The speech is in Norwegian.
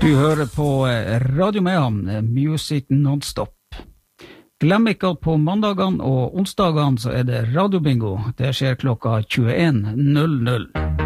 Du hører på Radio Mehamn, Music Non-Stop. Glem ikke at på mandagene og onsdagene så det radiobingo. Det skjer klokka 21:00.